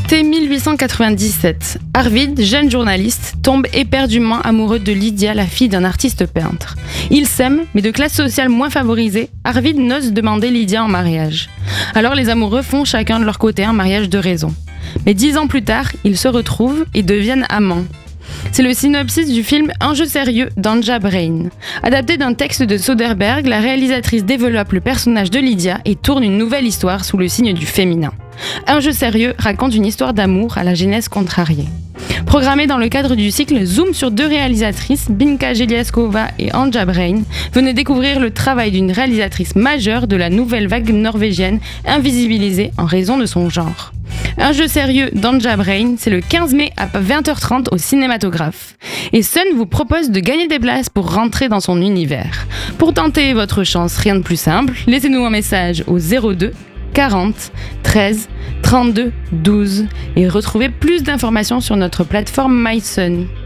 Été 1897. Arvid, jeune journaliste, tombe éperdument amoureux de Lydia, la fille d'un artiste peintre. Ils s'aiment, mais de classe sociale moins favorisée, Arvid n'ose demander Lydia en mariage. Alors les amoureux font chacun de leur côté un mariage de raison. Mais 10 ans plus tard, ils se retrouvent et deviennent amants. C'est le synopsis du film Un jeu sérieux d'Anja Brain. Adapté d'un texte de Soderbergh, la réalisatrice développe le personnage de Lydia et tourne une nouvelle histoire sous le signe du féminin. Un jeu sérieux raconte une histoire d'amour à la genèse contrariée. Programmé dans le cadre du cycle Zoom sur 2 réalisatrices, Binka Jeliaskova et Anja Brain, venez découvrir le travail d'une réalisatrice majeure de la nouvelle vague norvégienne, invisibilisée en raison de son genre. Un jeu sérieux d'Anja Brain, c'est le 15 mai à 20h30 au cinématographe. Et Sun vous propose de gagner des places pour rentrer dans son univers. Pour tenter votre chance, rien de plus simple, laissez-nous un message au 02 40 13 32 12 et retrouvez plus d'informations sur notre plateforme MySun.